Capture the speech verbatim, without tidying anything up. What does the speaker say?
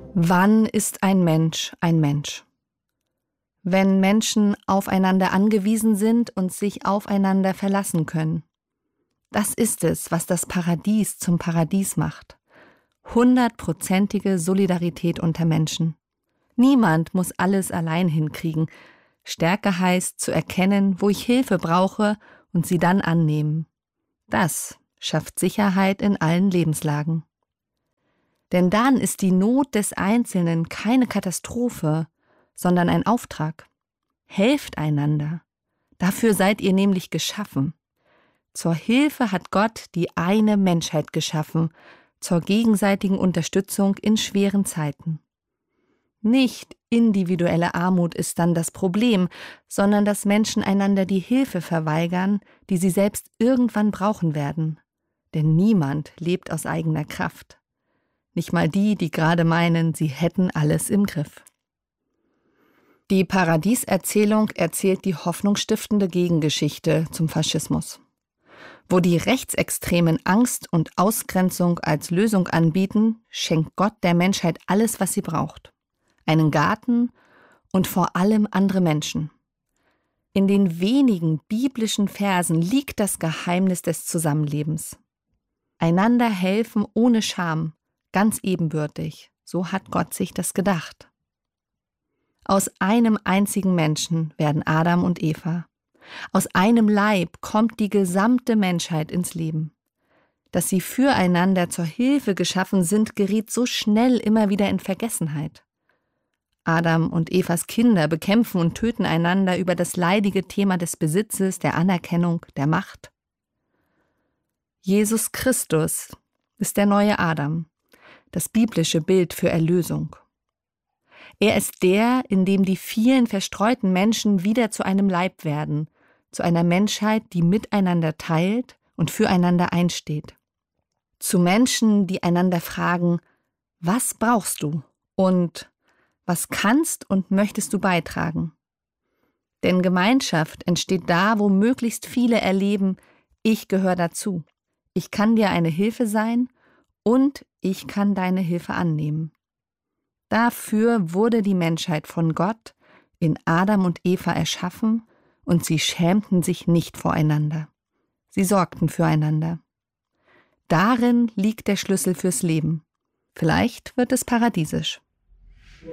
Wann ist ein Mensch ein Mensch? Wenn Menschen aufeinander angewiesen sind und sich aufeinander verlassen können. Das ist es, was das Paradies zum Paradies macht. Hundertprozentige Solidarität unter Menschen. Niemand muss alles allein hinkriegen. Stärke heißt, zu erkennen, wo ich Hilfe brauche und sie dann annehmen. Das schafft Sicherheit in allen Lebenslagen. Denn dann ist die Not des Einzelnen keine Katastrophe, sondern ein Auftrag. Helft einander. Dafür seid ihr nämlich geschaffen. Zur Hilfe hat Gott die eine Menschheit geschaffen, zur gegenseitigen Unterstützung in schweren Zeiten. Nicht individuelle Armut ist dann das Problem, sondern dass Menschen einander die Hilfe verweigern, die sie selbst irgendwann brauchen werden. Denn niemand lebt aus eigener Kraft. Nicht mal die, die gerade meinen, sie hätten alles im Griff. Die Paradieserzählung erzählt die hoffnungsstiftende Gegengeschichte zum Faschismus. Wo die Rechtsextremen Angst und Ausgrenzung als Lösung anbieten, schenkt Gott der Menschheit alles, was sie braucht. Einen Garten und vor allem andere Menschen. In den wenigen biblischen Versen liegt das Geheimnis des Zusammenlebens. Einander helfen ohne Scham, ganz ebenbürtig, so hat Gott sich das gedacht. Aus einem einzigen Menschen werden Adam und Eva. Aus einem Leib kommt die gesamte Menschheit ins Leben. Dass sie füreinander zur Hilfe geschaffen sind, geriet so schnell immer wieder in Vergessenheit. Adam und Evas Kinder bekämpfen und töten einander über das leidige Thema des Besitzes, der Anerkennung, der Macht. Jesus Christus ist der neue Adam, das biblische Bild für Erlösung. Er ist der, in dem die vielen verstreuten Menschen wieder zu einem Leib werden, zu einer Menschheit, die miteinander teilt und füreinander einsteht. Zu Menschen, die einander fragen, was brauchst du und was kannst und möchtest du beitragen? Denn Gemeinschaft entsteht da, wo möglichst viele erleben, ich gehöre dazu. Ich kann dir eine Hilfe sein und ich kann deine Hilfe annehmen. Dafür wurde die Menschheit von Gott in Adam und Eva erschaffen und sie schämten sich nicht voreinander. Sie sorgten füreinander. Darin liegt der Schlüssel fürs Leben. Vielleicht wird es paradiesisch.